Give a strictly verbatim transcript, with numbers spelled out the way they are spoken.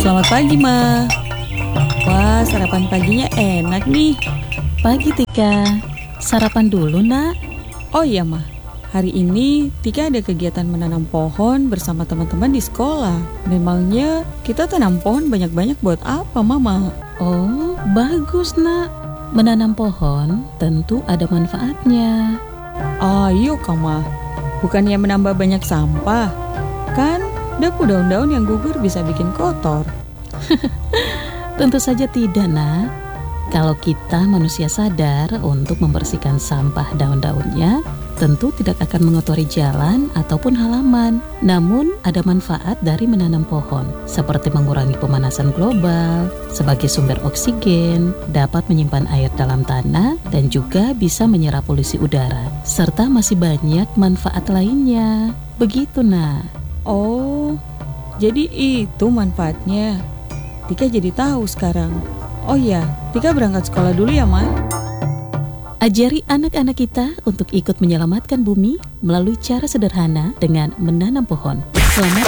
Selamat pagi, Ma. Wah, sarapan paginya enak nih. Pagi Tika, sarapan dulu nak. Oh iya, Ma. Hari ini Tika ada kegiatan menanam pohon bersama teman-teman di sekolah. Memangnya kita tanam pohon banyak-banyak buat apa, Mama? Oh, bagus nak. Menanam pohon tentu ada manfaatnya. Ayo, Ma. Bukannya menambah banyak sampah. Kan debu daun-daun yang gugur bisa bikin kotor. Tentu saja tidak nak. Kalau kita manusia sadar untuk membersihkan sampah daun-daunnya, tentu tidak akan mengotori jalan ataupun halaman. Namun ada manfaat dari menanam pohon, seperti mengurangi pemanasan global, sebagai sumber oksigen, dapat menyimpan air dalam tanah, dan juga bisa menyerap polusi udara. Serta masih banyak manfaat lainnya. Begitu nak. Oh, jadi itu manfaatnya. Tika jadi tahu sekarang. Oh iya, Tika berangkat sekolah dulu ya, Ma. Ajari anak-anak kita untuk ikut menyelamatkan bumi melalui cara sederhana dengan menanam pohon. Selamat